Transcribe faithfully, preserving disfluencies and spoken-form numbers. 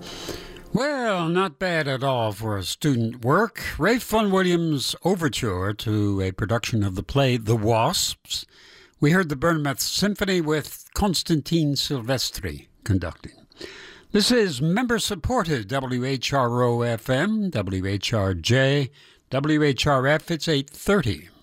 Well, not bad at all for a student work. Ralph Vaughan Williams' overture to a production of the play The Wasps. We heard the Bournemouth Symphony with Constantine Silvestri conducting. This is member-supported W H R O F M, W H R J, W H R F. It's eight thirty.